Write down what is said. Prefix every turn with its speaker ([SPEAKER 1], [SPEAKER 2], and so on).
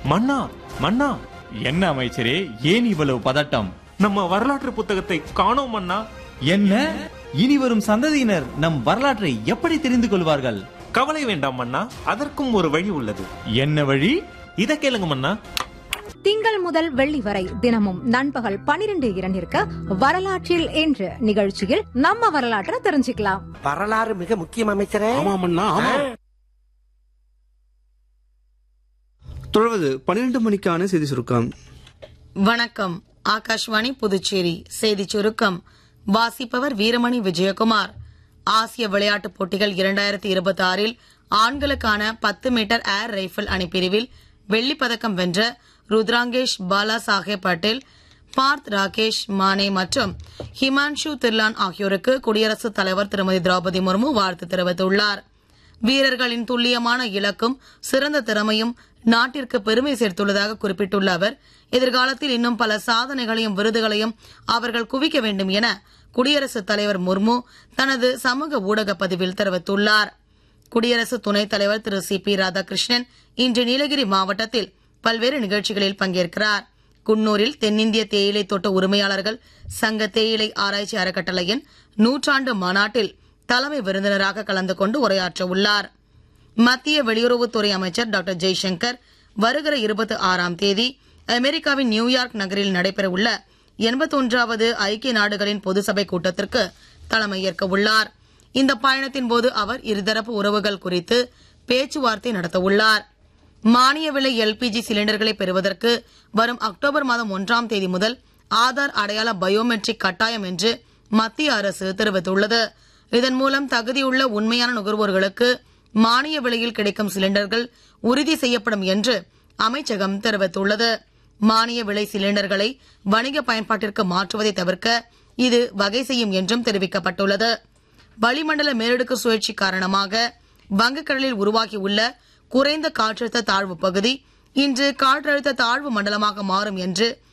[SPEAKER 1] மன்னா மன்னா,
[SPEAKER 2] என்ன அமைச்சரே, ஏன் இவ்வளவு பதட்டம்?
[SPEAKER 1] நம்ம வரலாற்று புத்தகத்தை காணோம் மன்னா.
[SPEAKER 2] என்ன? இனி வரும் சந்ததியினர் நம் வரலாற்றை எப்படி தெரிந்து கொள்வார்கள்?
[SPEAKER 1] கவலை வேண்டாம் மன்னா, அதற்கும் ஒரு வழி உள்ளது.
[SPEAKER 2] என்ன வழி?
[SPEAKER 1] இத கேளுங்க மன்னா.
[SPEAKER 3] திங்கள் முதல் வெள்ளி வரை தினமும் நண்பகல் 12:02 வரலாற்றில் என்று நிகழ்ச்சியில் நம்ம வரலாற்றை தெரிஞ்சுக்கலாம்.
[SPEAKER 4] வரலாறு மிக முக்கியம் அமைச்சரே.
[SPEAKER 5] தொடர்வது 12 மணிக்கான செய்தி சுருக்கம்.
[SPEAKER 6] வணக்கம். ஆகாஷ்வாணி புதுச்சேரி செய்தி சுருக்கம் வாசிப்பவர் வீரமணி விஜயகுமார். ஆசிய விளையாட்டுப் போட்டிகள் 2026 ஆண்களுக்கான 10 மீட்டர் ஏர் ரைபிள் அணிப்பிரிவில் வெள்ளிப்பதக்கம் வென்ற ருத்ராங்கேஷ் பாலா சாஹேப் பட்டேல், பார்த் ராகேஷ் மானே மற்றும் ஹிமான்ஷு திர்லான் ஆகியோருக்கு குடியரசுத் தலைவர் திருமதி திரௌபதி முர்மு வாழ்த்து தெரிவித்துள்ளார். வீரர்களின் துல்லியமான இலக்கும் சிறந்த திறமையும் நாட்டிற்கு பெருமை சேர்த்துள்ளதாக குறிப்பிட்டுள்ள அவர், எதிர்காலத்தில் இன்னும் பல சாதனைகளையும் விருதுகளையும் அவர்கள் குவிக்க வேண்டும் என குடியரசுத் தலைவர் முர்மு தனது சமூக ஊடக பதிவில் தெரிவித்துள்ளார். குடியரசு துணைத் தலைவர் திரு சி.பி. ராதாகிருஷ்ணன் இன்று நீலகிரி மாவட்டத்தில் பல்வேறு நிகழ்ச்சிகளில் பங்கேற்கிறார். குன்னூரில் தென்னிந்திய தேயிலை தோட்ட உரிமையாளர்கள் சங்க தேயிலை ஆராய்ச்சி அறக்கட்டளையின் 100 மாநாட்டில் தலைமை விருந்தினராக கலந்து கொண்டு உரையாற்ற உள்ளார். மத்திய வெளியுறவுத்துறை அமைச்சர் டாக்டர் ஜெய்சங்கர் வருகிற 26ஆம் தேதி அமெரிக்காவின் நியூயார்க் நகரில் நடைபெறவுள்ள 81வது ஐக்கிய நாடுகளின் பொதுசபை கூட்டத்திற்கு தலைமையேற்க உள்ளார். இந்த பயணத்தின் போது அவர் இருதரப்பு உறவுகள் குறித்து பேச்சுவார்த்தை நடத்த உள்ளார். மானிய விலை எல்பிஜி சிலிண்டர்களை பெறுவதற்கு வரும் அக்டோபர் மாதம் 1ஆம் தேதி முதல் ஆதார் அடையாள பயோமெட்ரிக் கட்டாயம் என்று மத்திய அரசு தெரிவித்துள்ளது. இதன் மூலம் தகுதியுள்ள உண்மையான நுகர்வோர்களுக்கு மானிய விலையில் கிடைக்கும் சிலிண்டர்கள் உறுதி செய்யப்படும் என்று அமைச்சகம் தெரிவித்துள்ளது. மானிய விலை சிலிண்டர்களை வணிக பயன்பாட்டிற்கு மாற்றுவதை தவிர்க்க இது வகை செய்யும் என்றும் தெரிவிக்கப்பட்டுள்ளது. வளிமண்டல மேலடுக்கு சுழற்சி காரணமாக வங்கக்கடலில் உருவாகியுள்ள குறைந்த காற்றழுத்த தாழ்வு பகுதி இன்று காற்றழுத்த தாழ்வு மண்டலமாக மாறும் என்று